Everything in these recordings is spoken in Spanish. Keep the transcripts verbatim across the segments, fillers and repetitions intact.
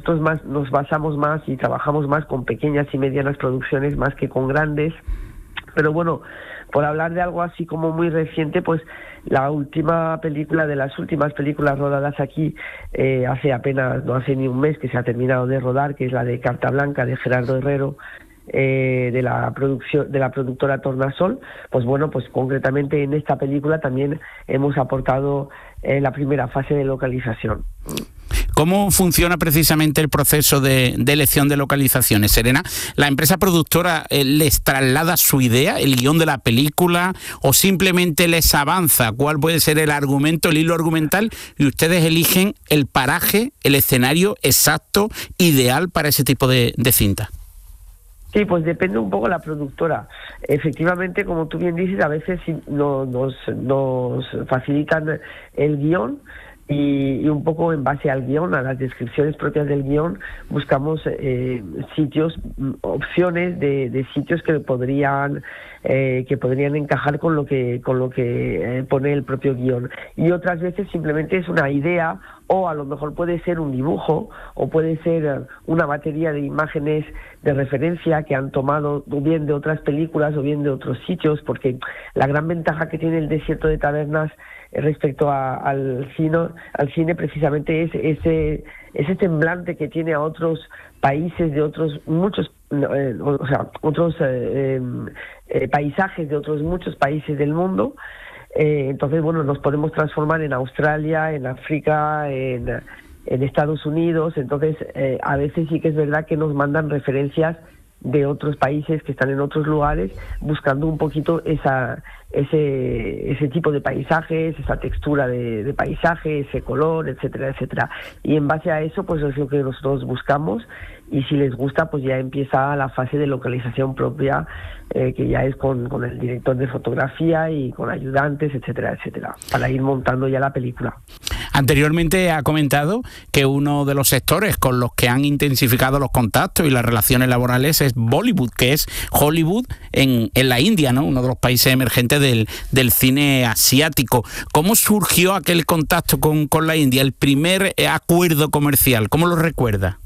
nosotros más nos basamos más y trabajamos más con pequeñas y medianas producciones más que con grandes. Pero bueno, por hablar de algo así como muy reciente, pues la última película, de las últimas películas rodadas aquí, eh, hace apenas, no hace ni un mes que se ha terminado de rodar, que es la de Carta Blanca, de Gerardo Herrero, eh, de la producción, de la productora Tornasol. Pues bueno, pues concretamente en esta película también hemos aportado eh, la primera fase de localización. ¿Cómo funciona precisamente el proceso de, de elección de localizaciones, Serena? ¿La empresa productora eh, les traslada su idea, el guión de la película, o simplemente les avanza cuál puede ser el argumento, el hilo argumental, y ustedes eligen el paraje, el escenario exacto, ideal para ese tipo de, de cinta? Sí, pues depende un poco de la productora. Efectivamente, como tú bien dices, a veces no, nos, nos facilitan el guión, Y, y un poco en base al guión, a las descripciones propias del guión, buscamos eh, sitios, opciones de, de sitios que podrían eh, que podrían encajar con lo que con lo que eh, pone el propio guión. Y otras veces simplemente es una idea, o a lo mejor puede ser un dibujo, o puede ser una batería de imágenes de referencia que han tomado o bien de otras películas o bien de otros sitios, porque la gran ventaja que tiene el Desierto de Tabernas respecto a, al cine, al cine precisamente es ese ese semblante que tiene a otros países de otros muchos, eh, o sea, otros eh, eh, paisajes de otros muchos países del mundo. Eh, entonces, bueno, nos podemos transformar en Australia, en África, en, en Estados Unidos. Entonces, eh, a veces sí que es verdad que nos mandan referencias de otros países que están en otros lugares, buscando un poquito esa ese ese tipo de paisajes, esa textura de, de paisaje, ese color, etcétera, etcétera. Y en base a eso, pues es lo que nosotros buscamos, y si les gusta, pues ya empieza la fase de localización propia, eh, que ya es con, con el director de fotografía y con ayudantes, etcétera, etcétera, para ir montando ya la película. Anteriormente ha comentado que uno de los sectores con los que han intensificado los contactos y las relaciones laborales es Bollywood, que es Hollywood en, en la India, ¿no? Uno de los países emergentes del, del cine asiático. ¿Cómo surgió aquel contacto con, con la India, el primer acuerdo comercial? ¿Cómo lo recuerda?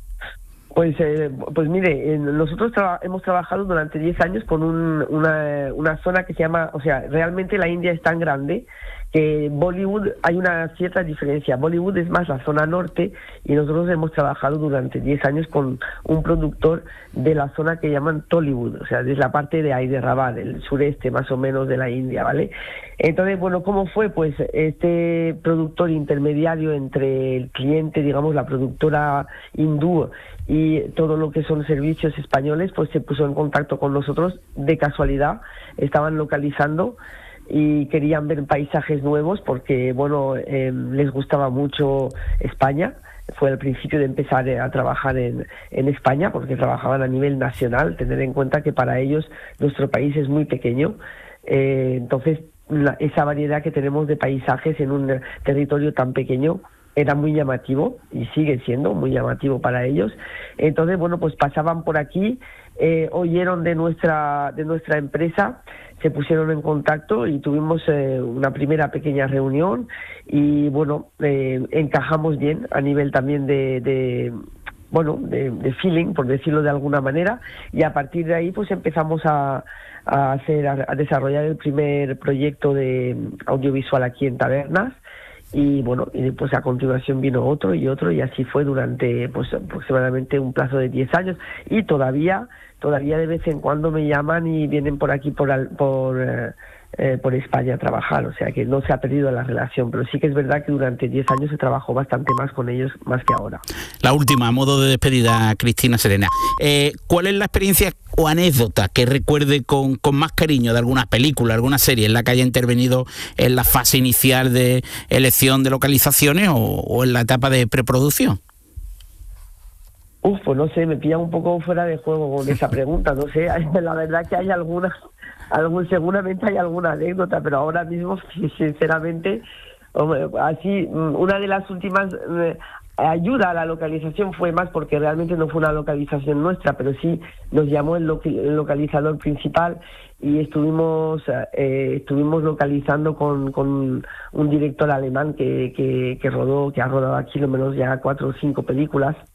Pues, eh, pues mire, eh, nosotros traba- hemos trabajado durante diez años con un, una, una zona que se llama, o sea, realmente la India es tan grande que Bollywood, hay una cierta diferencia. Bollywood es más la zona norte, y nosotros hemos trabajado durante diez años con un productor de la zona que llaman Tollywood, o sea, desde la parte de Hyderabad, el sureste más o menos de la India, ¿vale? Entonces, bueno, ¿cómo fue? Pues este productor intermediario entre el cliente, digamos, la productora hindú y todo lo que son servicios españoles, pues se puso en contacto con nosotros de casualidad. Estaban localizando y querían ver paisajes nuevos porque, bueno, eh, les gustaba mucho España. Fue el principio de empezar a trabajar en, en España, porque trabajaban a nivel nacional. Tener en cuenta que para ellos nuestro país es muy pequeño. Eh, entonces, la, esa variedad que tenemos de paisajes en un territorio tan pequeño era muy llamativo, y sigue siendo muy llamativo para ellos. Entonces, bueno, pues pasaban por aquí, eh, oyeron de nuestra de nuestra empresa, se pusieron en contacto y tuvimos eh, una primera pequeña reunión, y bueno, eh, encajamos bien a nivel también de, de bueno, de, de feeling, por decirlo de alguna manera, y a partir de ahí pues empezamos a, a hacer a, a desarrollar el primer proyecto de audiovisual aquí en Tabernas. Y bueno, y pues a continuación vino otro y otro, y así fue durante pues aproximadamente un plazo de diez años, y todavía todavía de vez en cuando me llaman y vienen por aquí por al, por eh, eh, por España a trabajar, o sea que no se ha perdido la relación, pero sí que es verdad que durante diez años se trabajó bastante más con ellos más que ahora. La última, a modo de despedida, Cristina Serena, eh, ¿cuál es la experiencia o anécdota que recuerde con, con más cariño de alguna película, alguna serie en la que haya intervenido en la fase inicial de elección de localizaciones o, o en la etapa de preproducción? Uf, pues no sé, me pilla un poco fuera de juego con esa pregunta, no sé, la verdad que hay alguna, algún, seguramente hay alguna anécdota, pero ahora mismo, sinceramente, así, una de las últimas eh, ayuda a la localización fue más porque realmente no fue una localización nuestra, pero sí nos llamó el, lo, el localizador principal, y estuvimos eh, estuvimos localizando con, con un director alemán que, que, que rodó, que ha rodado aquí lo menos ya cuatro o cinco películas.